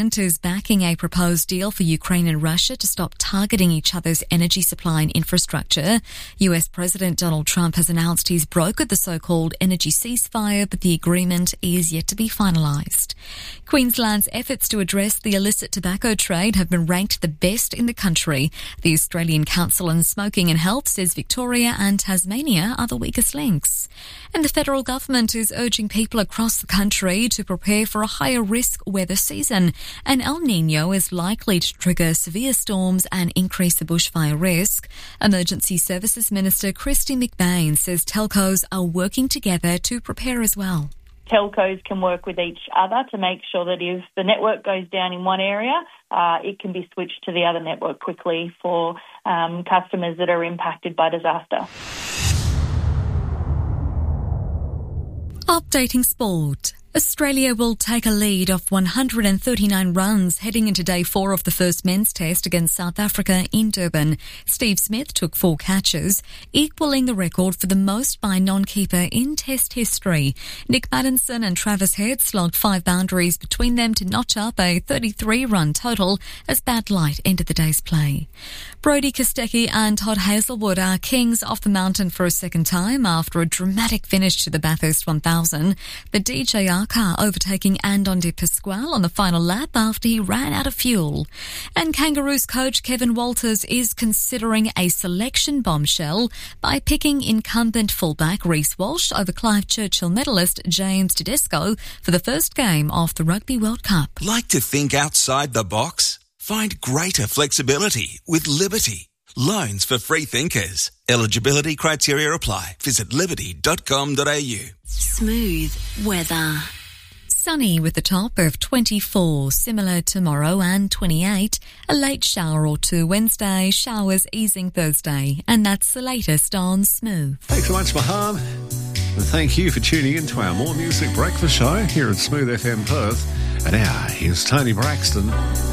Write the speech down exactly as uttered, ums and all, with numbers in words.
is backing a proposed deal for Ukraine and Russia to stop targeting each other's energy supply and infrastructure. U S President Donald Trump has announced he's brokered the so-called energy ceasefire, but the agreement is yet to be finalised. Queensland's efforts to address the illicit tobacco trade have been ranked the best in the country. The Australian Council on Smoking and Health says Victoria and Tasmania are the weakest links. And the federal government is urging people across the country to prepare for a higher risk weather season. An El Niño is likely to trigger severe storms and increase the bushfire risk. Emergency Services Minister Kristy McBain says telcos are working together to prepare as well. Telcos can work with each other to make sure that if the network goes down in one area, uh, it can be switched to the other network quickly for um, customers that are impacted by disaster. Updating sport. Australia will take a lead of one hundred thirty-nine runs heading into day four of the first men's test against South Africa in Durban. Steve Smith took four catches, equalling the record for the most by non-keeper in test history. Nick Maddinson and Travis Head slogged five boundaries between them to notch up a thirty-three run total as Bad Light ended the day's play. Brodie Kostecki and Todd Hazelwood are kings off the mountain for a second time after a dramatic finish to the Bathurst one thousand. The D J R car overtaking Andon de Pasquale on the final lap after he ran out of fuel. And Kangaroos coach Kevin Walters is considering a selection bombshell by picking incumbent fullback Reece Walsh over Clive Churchill medalist James Tedesco for the first game of the Rugby World Cup. Like to think outside the box? Find greater flexibility with Liberty. Loans for free thinkers. Eligibility criteria apply. Visit liberty dot com dot a u. Smooth weather. Sunny with a top of twenty-four, similar tomorrow, and twenty-eight. A late shower or two Wednesday, showers easing Thursday. And that's the latest on Smooth. Thanks so much, Maham. And thank you for tuning in to our More Music Breakfast show here at Smooth F M Perth. And now, here's Tony Braxton.